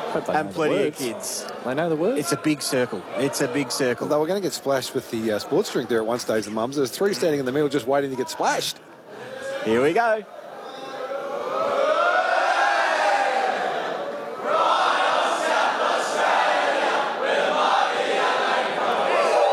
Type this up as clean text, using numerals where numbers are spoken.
and plenty of kids. They know the words. It's a big circle. It's a big circle. Well, they were going to get splashed with the sports drink there at one stage, the mums. There's 3 standing in the middle just waiting to get splashed. Here we go.